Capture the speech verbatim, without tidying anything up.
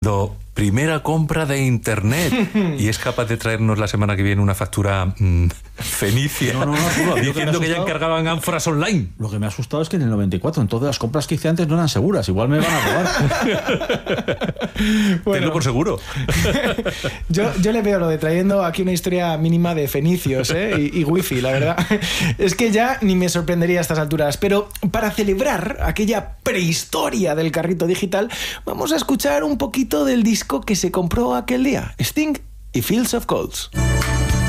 Primera compra de internet y es capaz de traernos la semana que viene una factura mmm, fenicia no, no, no, Arturo, diciendo que, que ya encargaban ánforas online. Lo que me ha asustado es que en el noventa y cuatro, en todas las compras que hice antes no eran seguras, igual me van a robar. Bueno, tenlo por seguro. yo, yo le veo lo de trayendo aquí una historia mínima de fenicios, ¿eh? y, y wifi, la verdad. Es que ya ni me sorprendería a estas alturas, pero para celebrar aquella prehistoria del carrito digital, vamos a escuchar un poquito del disco que se compró aquel día, Sting y Fields of Gold.